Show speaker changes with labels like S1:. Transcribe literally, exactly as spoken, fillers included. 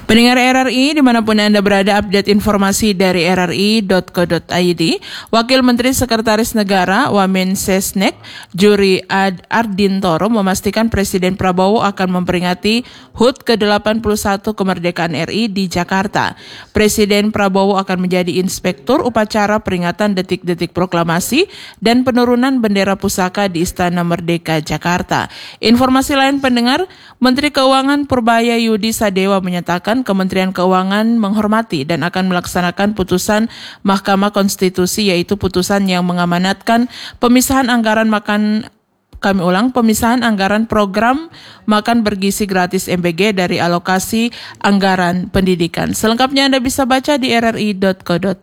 S1: Pendengar R R I dimanapun Anda berada, update informasi dari r r i dot co dot i d. Wakil Menteri Sekretaris Negara Wamensesnek Juri Ad Ardintoro memastikan Presiden Prabowo akan memperingati H U T ke delapan puluh satu kemerdekaan R I di Jakarta. Presiden Prabowo akan menjadi inspektur upacara peringatan detik-detik proklamasi dan penurunan bendera pusaka di Istana Merdeka Jakarta. Informasi lain pendengar, Menteri Keuangan Purbaya Yudi Sadewa menyatakan Kementerian Keuangan menghormati dan akan melaksanakan putusan Mahkamah Konstitusi, yaitu putusan yang mengamanatkan pemisahan anggaran makan Kami ulang, pemisahan anggaran program makan bergizi gratis M B G dari alokasi anggaran pendidikan. Selengkapnya Anda bisa baca di r r i dot co dot i d.